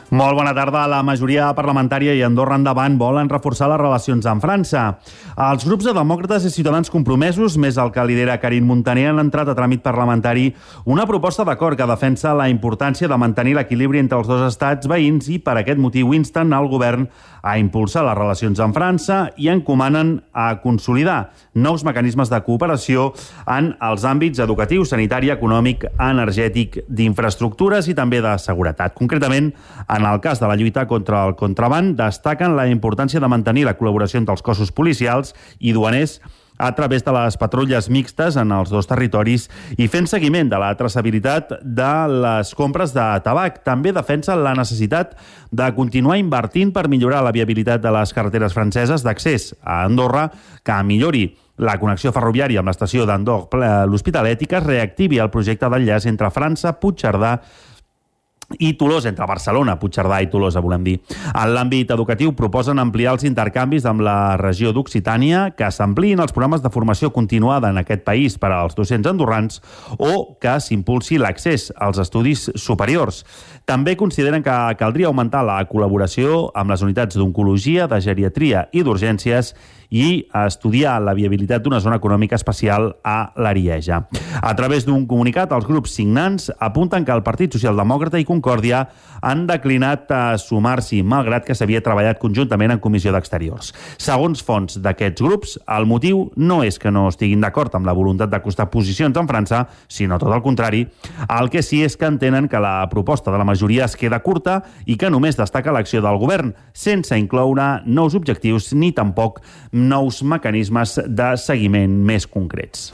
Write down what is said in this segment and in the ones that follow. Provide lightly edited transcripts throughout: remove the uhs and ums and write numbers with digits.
Molt bona tarda. La majoria parlamentària i Andorra Endavant volen reforçar les relacions amb França. Els grups de demòcrates i ciutadans compromesos, més el que lidera Carine Montaner, han entrat a tràmit parlamentari una proposta d'acord que defensa la importància de mantenir l'equilibri entre els dos estats veïns i per aquest motiu insten al govern a impulsar les relacions amb França i encomanen a consolidar nous mecanismes de cooperació en els àmbits educatiu, sanitari, econòmic, energètic, d'infraestructures i també de seguretat. Concretament, en el cas de la lluita contra el contraban, destaquen la importància de mantenir la col·laboració entre els cossos policials i duaners a través de les patrulles mixtes en els dos territoris i fent seguiment de la traçabilitat de les compres de tabac. També defensa la necessitat de continuar invertint per millorar la viabilitat de les carreteres franceses d'accés a Andorra, que millori la connexió ferroviària amb l'estació d'Andorra, l'Hospitalet, i que es reactivi el projecte d'enllaç entre França, Puigcerdà i Tolosa, entre Barcelona, Puigcerdà i Tolosa, volem dir. En l'àmbit educatiu proposen ampliar els intercanvis amb la regió d'Occitània, que s'ampliïn els programes de formació continuada en aquest país per als docents andorrans o que s'impulsi l'accés als estudis superiors. També consideren que caldria augmentar la col·laboració amb les unitats d'oncologia, de geriatria i d'urgències i estudiar la viabilitat d'una zona econòmica especial a l'Arieja. A través d'un comunicat, els grups signants apunten que el Partit Socialdemòcrata i Concòrdia han declinat a sumar-s'hi, malgrat que s'havia treballat conjuntament en Comissió d'Exteriors. Segons fonts d'aquests grups, el motiu no és que no estiguin d'acord amb la voluntat d'acostar posicions en França, sinó tot el contrari. El que sí és que entenen que la proposta de la majoria es queda curta i que només destaca l'acció del govern, sense incloure nous objectius ni tampoc nous mecanismes de seguiment més concrets.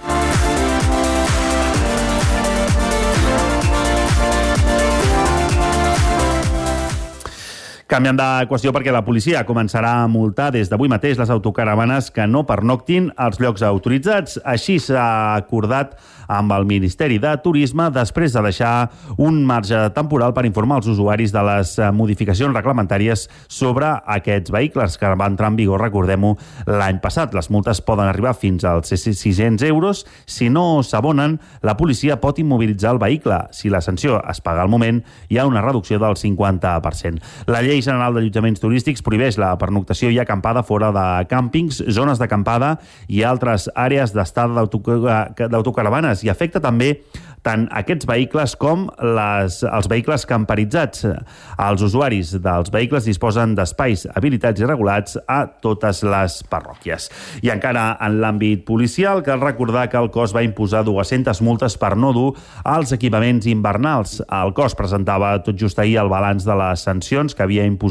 Canviant de qüestió perquè la policia començarà a multar des d'avui mateix les autocaravanes que no pernoctin als llocs autoritzats. Així s'ha acordat amb el Ministeri de Turisme després de deixar un marge temporal per informar els usuaris de les modificacions reglamentàries sobre aquests vehicles que van entrar en vigor, recordem-ho, l'any passat. Les multes poden arribar fins als 600 euros. Si no s'abonen, la policia pot immobilitzar el vehicle. Si la sanció es paga al moment, hi ha una reducció del 50%. La Llei General d'Allotjaments Turístics prohibeix la pernoctació i acampada fora de càmpings, zones d'acampada i altres àrees d'estada d'autocaravanes i afecta també tant aquests vehicles com els vehicles camperitzats. Els usuaris dels vehicles disposen d'espais habilitats i regulats a totes les parròquies. I encara en l'àmbit policial, cal recordar que el cos va imposar 200 multes per no dur els equipaments invernals. El cos presentava tot just ahir el balanç de les sancions que havia imposat